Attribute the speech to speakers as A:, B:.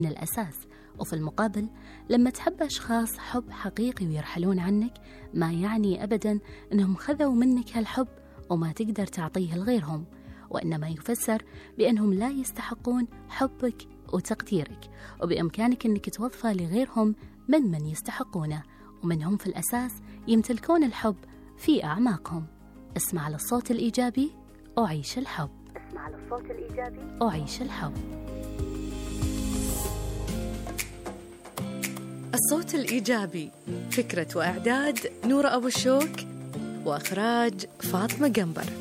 A: من الأساس. وفي المقابل لما تحب أشخاص حب حقيقي ويرحلون عنك، ما يعني أبدا أنهم خذوا منك هالحب وما تقدر تعطيه لغيرهم، وإنما يفسر بأنهم لا يستحقون حبك وتقديرك، وبإمكانك أنك توظفه لغيرهم من يستحقونه، ومنهم في الأساس يمتلكون الحب في أعماقهم. اسمع للصوت الإيجابي وعيش الحب. اسمع للصوت الإيجابي وعيش الحب.
B: الصوت الإيجابي، فكرة وإعداد نورة أبو الشوك، وإخراج فاطمة قنبر.